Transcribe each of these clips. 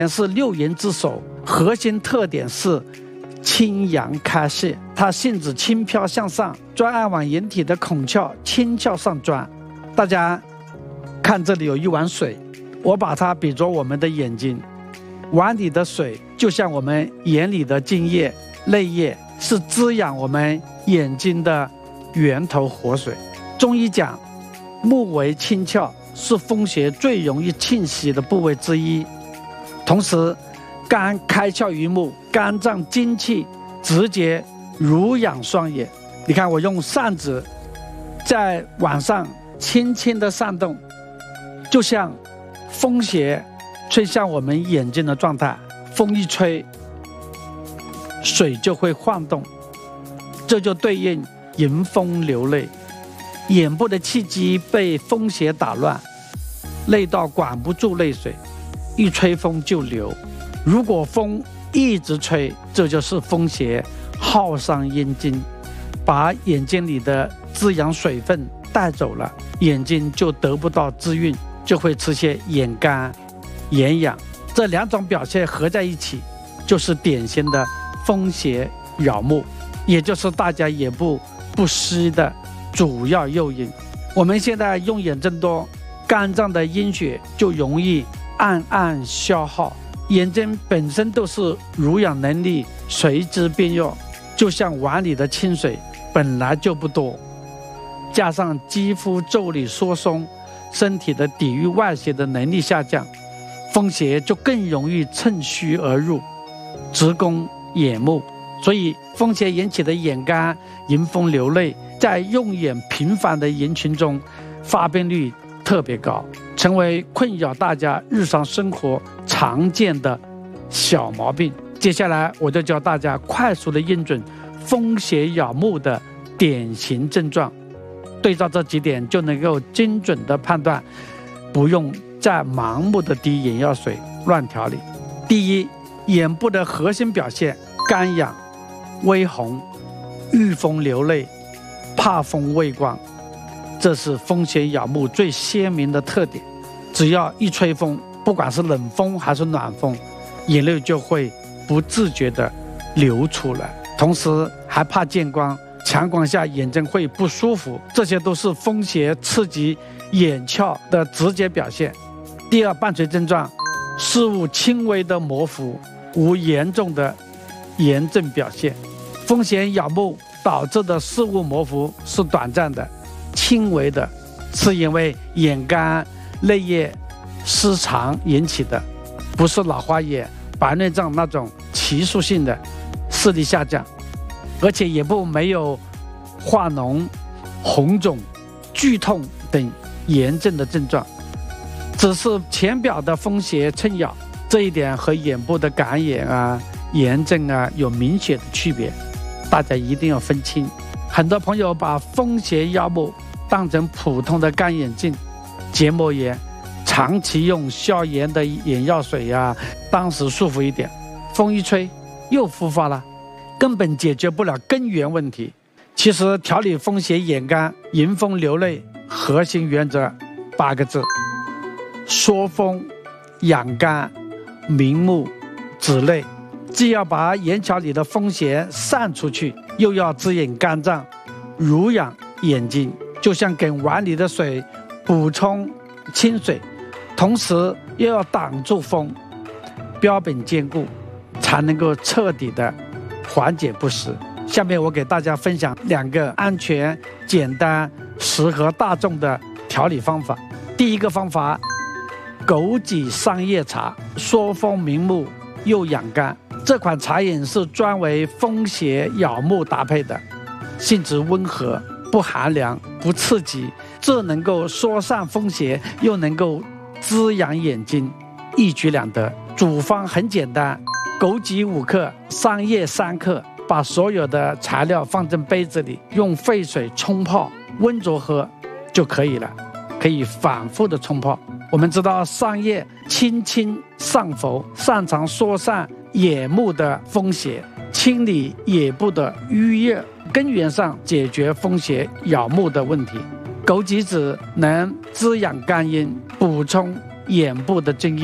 是六淫之首，核心特点是清阳开泄，它性质轻飘向上，专爱往人体的孔窍轻窍上钻。大家看，这里有一碗水，我把它比作我们的眼睛，碗里的水就像我们眼里的津液、泪液，是滋养我们眼睛的源头活水。中医讲，目为清窍，是风邪最容易侵袭的部位之一。同时，肝开窍于目，肝脏精气直接濡养双眼。你看，我用扇子在碗上轻轻的扇动，就像风邪吹向我们眼睛的状态。风一吹，水就会晃动，这就对应迎风流泪。眼部的气机被风邪打乱，泪道管不住泪水，一吹风就流。如果风一直吹，这就是风邪耗伤眼睛，把眼睛里的滋养水分带走了，眼睛就得不到滋润，就会出现眼干、眼痒。这两种表现合在一起，就是典型的风邪扰目，也就是大家眼部不适的主要诱因。我们现在用眼增多，肝脏的阴血就容易暗暗消耗，眼睛本身都是濡养能力随之变弱，就像碗里的清水本来就不多，加上肌肤腠理疏松，身体的抵御外邪的能力下降，风邪就更容易趁虚而入，直攻眼目。所以风邪引起的眼干、迎风流泪，在用眼频繁的人群中发病率特别高，成为困扰大家日常生活常见的小毛病。接下来我就教大家快速的认准风邪扰目的典型症状，对照这几点就能够精准的判断，不用再盲目的滴眼药水乱调理。第一，眼部的核心表现干痒、微红、遇风流泪、怕风畏光，这是风邪扰目最鲜明的特点。只要一吹风，不管是冷风还是暖风，眼泪就会不自觉地流出来，同时还怕见光，强光下眼睛会不舒服，这些都是风邪刺激眼窍的直接表现。第二，伴随症状，视物轻微的模糊，无严重的炎症表现。风邪扰目导致的视物模糊是短暂的、轻微的，是因为眼干、泪液失常引起的，不是老花眼、白内障那种急速性的视力下降。而且眼部没有化脓、红肿、剧痛等炎症的症状，只是浅表的风邪侵扰，这一点和眼部的感炎啊、炎症啊有明显的区别，大家一定要分清。很多朋友把风邪扰目当成普通的干眼症、结膜炎，长期用消炎的眼药水啊，当时舒服一点，风一吹又复发了，根本解决不了根源问题。其实调理风邪眼干、迎风流泪，核心原则8个字：缩风、养肝、明目、止泪。既要把眼角里的风邪散出去，又要滋养肝脏、濡养眼睛，就像给碗里的水补充清水，同时又要挡住风，标本兼顾，才能够彻底的缓解不适。下面我给大家分享2个安全、简单、适合大众的调理方法。第一个方法，枸杞桑叶茶，缩风明目又养肝。这款茶饮是专为风邪扰目搭配的，性质温和，不寒凉，不刺激，这能够疏散风邪，又能够滋养眼睛，一举两得。煮方很简单，枸杞5克，桑叶3克，把所有的材料放进杯子里，用沸水冲泡，温着喝就可以了，可以反复的冲泡。我们知道桑叶清清上浮，擅长疏散眼目的风邪，清理眼部的淤热，根源上解决风邪扰目的问题。枸杞子能滋养肝阴，补充眼部的津液，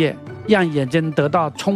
让眼睛得到充